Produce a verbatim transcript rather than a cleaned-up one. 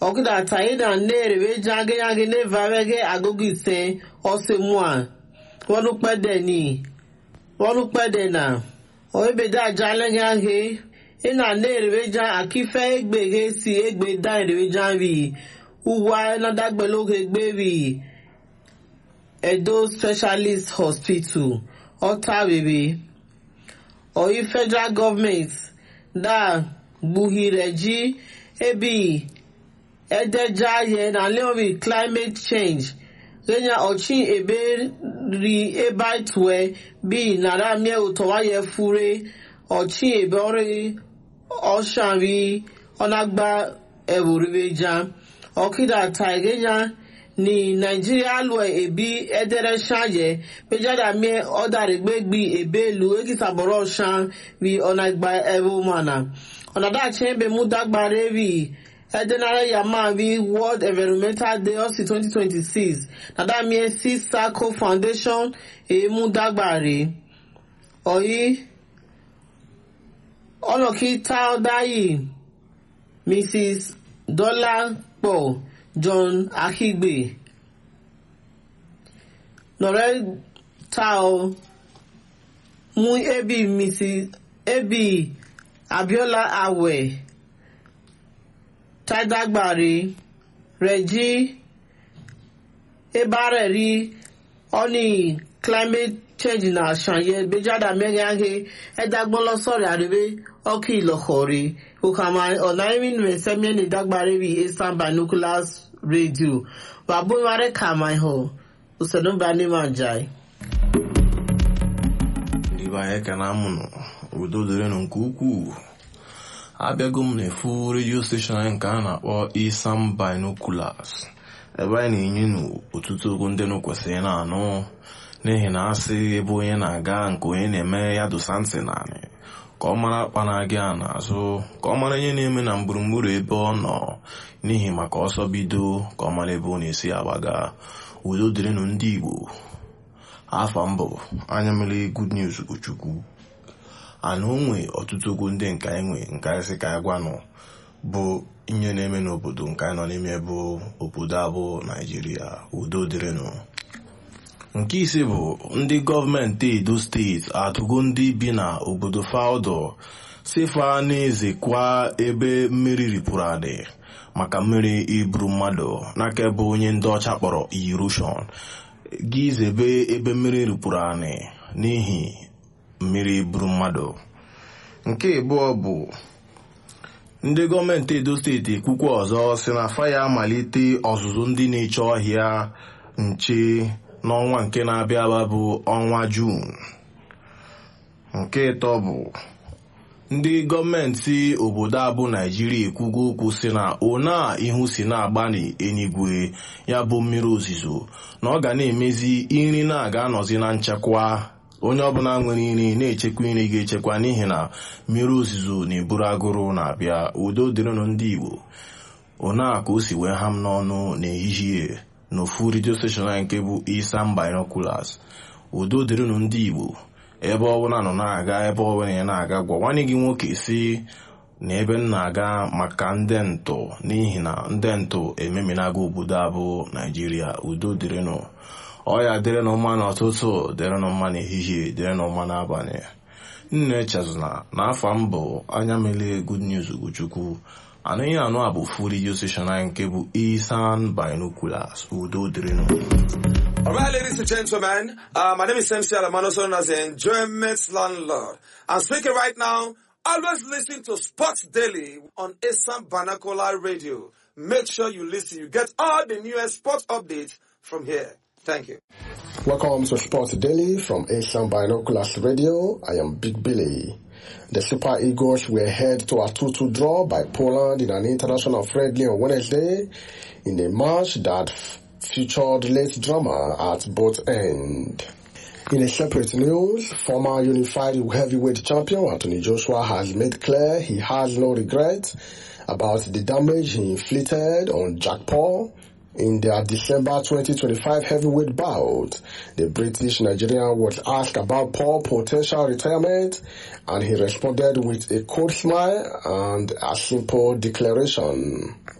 Okuda taida nere we jange yange ne vavege agogi se ose mwa. Wonu pede ni. Wonu pede na. Oebe da jale yange. Ina nere we jan akife egbe ge si egbe da nere we jan vi. Uwa na dagbe loge egbe vi. Edo Specialist Hospital. Ota baby. Oyi federal government. Da buhireji ebi. Edeja ye na leobi climate change. Zenya ochin ebe ri eba itwe bi nara mie utowa ye fure. Ochin ebe ori oshanvi onagba evuribeja. Okida taigenya ni Nigeria lwe ebi edere shanye pejada mie odare gbegbi ebe lu ekisaboro shan vi onagba evumana. Onada chembe mudagba revi Edenara Yamavi World Environmental Day of twenty twenty-six. Nada mie si Sako Foundation e mudagbare. Oyi Oloki Taodayi Missus Dola Po John Akigbe. Nore Tao Mu Ebi Missus Ebi Abiola Awe. Tadagbari Reji Ebareri Oni climate change na shanye bejada megange edagbolo sori aribe oki lohori ukama onaimin mesemye ni dagbari bi Eastern Binoculars Radio babu mare kama ho usenu bani manjai Ndiba eka na muno udo dere no nkuku abịago m na-efu redio station anyị nke a na-akpọ Eastern Binoculars ebe anyị na-enye n'ọtụtụ okwu ndị nụ kwesịrị na-anụ n'ihi na asị ebe onye na-aga nke onye na-eme ya dosa ntị naanị ka ọ mara akpa na-agị a n'azụ ka ọ mara ihe na-eme na gburugburu ebe ọ nọ n'ihi maka ọsọ bido ka ọ mara ebe ọ na-esi agbaga udo dịrịnụ ndị Igbo afa mbụ anya mere good news bụ Chukwu ana onwe ọtụtụ okwu ndị nke enwe nke isi ka agwanụ bụ ihe na-eme n'obodo nke nọ n'ime bụ obodo abụ Nigeria udo dịrịnụ. Nke ise bụ ndị gọọmenti Edo steeti atụgo ndị bi na obodo Faudo sifa n'eze kwa ebe mmiri ripụrụ adị maka mmiri iburu mmadụ n'aka ebe onye ndị ọcha kpọrọ erosion gị zebe ebe mmiri ripụrụ anị n'ihi mmiri buru mmadụ. Nke abụọ bụ ndị gọọmenti Edo steeti ekwukwa ọzọ si na faya amalite ọzụzụ ndị na-eche ọhịa nche n'ọnwa nke na-abịa aba bụ ọnwa Juun. Nke ịtọ bụ ndị gọọmenti obodo abụ Naijiria ekwugo okwu si na ona ihu si na-agba n'eluigwe ya bụ mmiri ozizo na ọ ga na-emezi nri na-aga anọzi na nchekwa. Onye ọbụla nwere nri na-echekwa nri ga-echekwa n'ihi na mmiri ozizo na-eburu agụrụ na-abịa udo dịrịnụ ndị Igbo. Ona ka o si wee ha m n'ọnụ n'ehihie n'ofu redio station anyị nke bụ Eastern Binoculars udo dịrịnụ ndị Igbo ebe ọbụla nọ na-aga ebe ọbụla ya na-aga gwa nwanne gị nwoke si na ebe m na-aga maka ndị ntụ n'ihi na ndị ntụ ememinago obodo abụ Nigeria udo dịrịnụ. Ọya dịrịnụ mma n'ụtụtụ dịrịnụ mma n'ehihie dịrịnụ mma n'abalị. Nne echezona na afa mbụ anya mele good news Ugochukwu anaghị anụ abụ full radio station anyị nke bụ Eastern Binoculars udo dịrịnụ. All right, ladies and gentlemen, uh, my name is M C Alamano, known as the Enjoyment Landlord. I'm speaking right now. Always listen to Sports Daily on Eastern Binocular Radio. Make sure you listen. You get all the newest sports updates from here. Thank you. Welcome to Sports Daily from Asian Binoculars Radio. I am Big Billy. The Super Eagles were head to a two two draw by Poland in an international friendly on Wednesday in a match that featured late drama at both ends. In a separate news, former unified heavyweight champion Anthony Joshua has made clear he has no regret about the damage he inflicted on Jack Paul in their December twenty twenty-five heavyweight bout. The British Nigerian was asked about Paul's potential retirement, and he responded with a cold smile and a simple declaration.